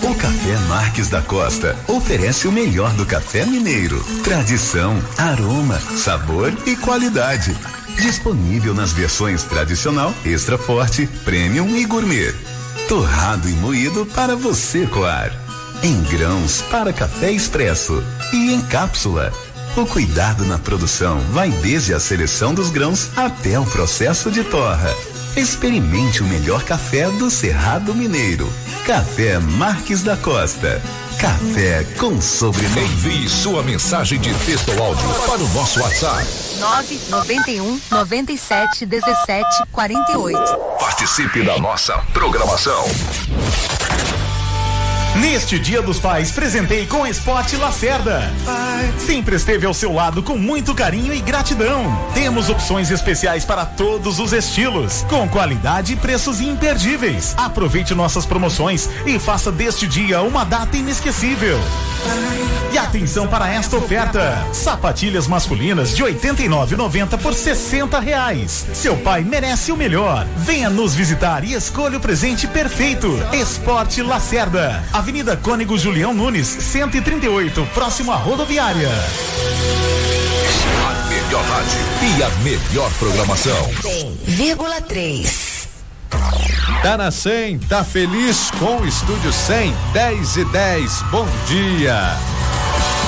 O Café Marques da Costa oferece o melhor do café mineiro. Tradição, aroma, sabor e qualidade. Disponível nas versões tradicional, extra forte, premium e gourmet. Torrado e moído para você coar. Em grãos para café expresso e em cápsula. O cuidado na produção vai desde a seleção dos grãos até o processo de torra. Experimente o melhor café do Cerrado Mineiro. Café Marques da Costa. Café com sobremesa. Envie sua mensagem de texto ou áudio para o nosso WhatsApp. 991 97 17 48. Participe da nossa programação. Neste Dia dos Pais, presentei com Esporte Lacerda. Sempre esteve ao seu lado com muito carinho e gratidão. Temos opções especiais para todos os estilos, com qualidade e preços imperdíveis. Aproveite nossas promoções e faça deste dia uma data inesquecível. E atenção para esta oferta: sapatilhas masculinas de R$ 89,90 por R$60. Seu pai merece o melhor. Venha nos visitar e escolha o presente perfeito. Esporte Lacerda, Avenida Cônego Julião Nunes, 138, próximo à rodoviária. A melhor rádio e a melhor programação. 100,3. Tá na 100, tá feliz com o Estúdio 100, 10 e 10. Bom dia.